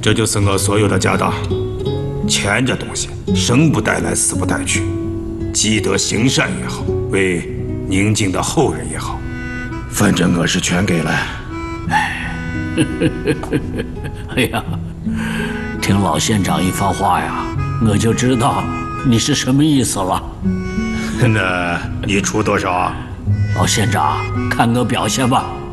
这就是我所有的家当。钱这东西，生不带来，死不带去。积德行善也好，为宁静的后人也好，反正我是全给了。 哎呀，听老县长一番话呀，我就知道你是什么意思了。 那你出多少啊？ 老县长，看我表现吧。